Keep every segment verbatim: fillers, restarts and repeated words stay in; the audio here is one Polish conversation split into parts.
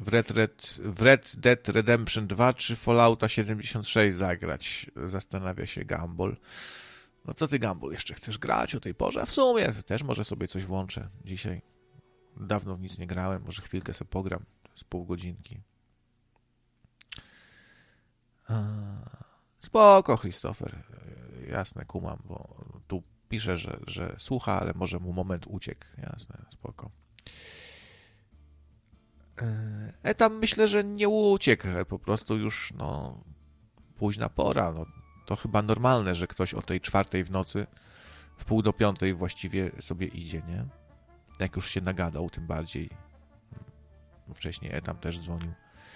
w Red, Red, w Red Dead Redemption dwa czy Fallouta siedemdziesiąt sześć zagrać, zastanawia się Gumball. No co ty, Gumball, jeszcze chcesz grać o tej porze? A w sumie też może sobie coś włączę dzisiaj. Dawno w nic nie grałem, może chwilkę sobie pogram z pół godzinki. Spoko, Christopher. Jasne, kumam, bo tu pisze, że, że słucha, ale może mu moment uciekł. Jasne, spoko. E, tam myślę, że nie uciekł, po prostu już no późna pora. No, to chyba normalne, że ktoś o tej czwartej w nocy, w pół do piątej właściwie sobie idzie, nie? Jak już się nagadał, tym bardziej. Wcześniej Etam też dzwonił.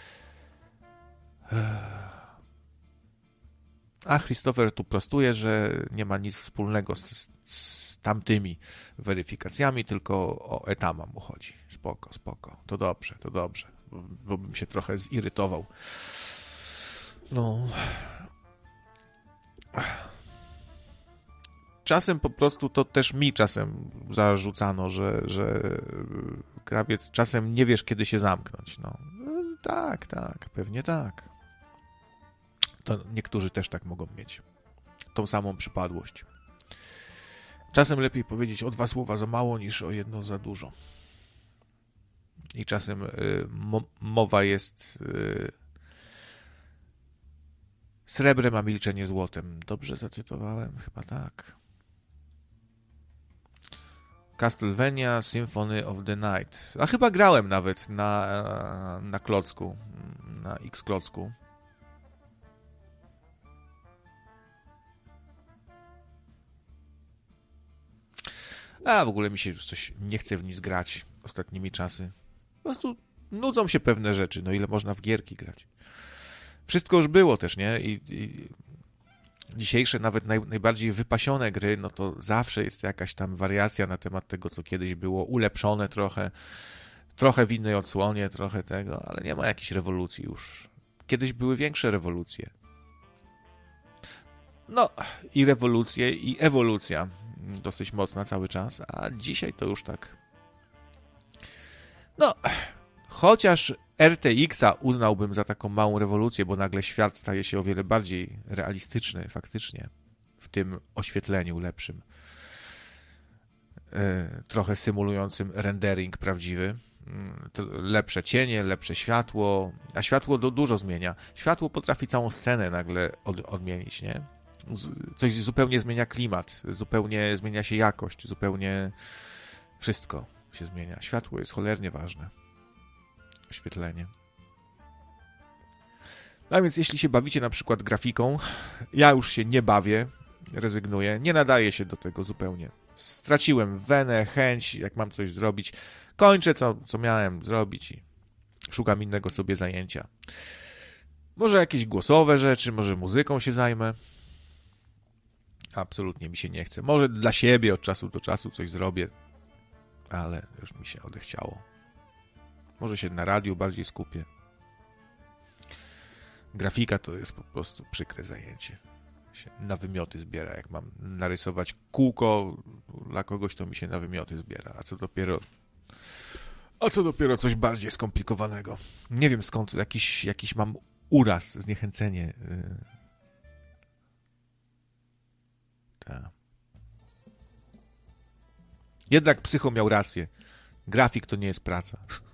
A Christopher tu prostuje, że nie ma nic wspólnego z, z tamtymi weryfikacjami, tylko o Etama mu chodzi. Spoko, spoko. To dobrze, to dobrze. Bo bym się trochę zirytował. No. Czasem po prostu to też mi czasem zarzucano, że, że krawiec czasem nie wiesz, kiedy się zamknąć. No. Tak, tak, pewnie tak. To niektórzy też tak mogą mieć. Tą samą przypadłość. Czasem lepiej powiedzieć o dwa słowa za mało, niż o jedno za dużo. I czasem y, mo- mowa jest y, srebrem, a milczenie złotem. Dobrze zacytowałem? Chyba tak. Castlevania Symphony of the Night. A chyba grałem nawet na, na klocku, na X-klocku. A w ogóle mi się już coś nie chce w nic grać ostatnimi czasy. Po prostu nudzą się pewne rzeczy. No ile można w gierki grać? Wszystko już było też, nie? I, i dzisiejsze nawet naj, najbardziej wypasione gry, no to zawsze jest jakaś tam wariacja na temat tego, co kiedyś było, ulepszone trochę, trochę w innej odsłonie, trochę tego, ale nie ma jakiejś rewolucji już. Kiedyś były większe rewolucje. No i rewolucje, i ewolucja dosyć mocna cały czas, a dzisiaj to już tak. No, chociaż R T X-a uznałbym za taką małą rewolucję, bo nagle świat staje się o wiele bardziej realistyczny faktycznie w tym oświetleniu lepszym. Yy, trochę symulującym rendering prawdziwy. Yy, lepsze cienie, lepsze światło, a światło do, dużo zmienia. Światło potrafi całą scenę nagle od, odmienić, nie? Coś zupełnie zmienia klimat, zupełnie zmienia się jakość, zupełnie wszystko się zmienia. Światło jest cholernie ważne. Oświetlenie. No więc jeśli się bawicie na przykład grafiką, ja już się nie bawię, rezygnuję, nie nadaję się do tego zupełnie. Straciłem wenę, chęć, jak mam coś zrobić, kończę co, co miałem zrobić i szukam innego sobie zajęcia. Może jakieś głosowe rzeczy, może muzyką się zajmę. Absolutnie mi się nie chce. Może dla siebie od czasu do czasu coś zrobię, ale już mi się odechciało. Może się na radiu bardziej skupię. Grafika to jest po prostu przykre zajęcie. Się na wymioty zbiera. Jak mam narysować kółko dla kogoś, to mi się na wymioty zbiera. A co dopiero a co dopiero coś bardziej skomplikowanego. Nie wiem skąd jakiś, jakiś mam uraz, zniechęcenie. Ta. Jednak Psycho miał rację. Grafik to nie jest praca.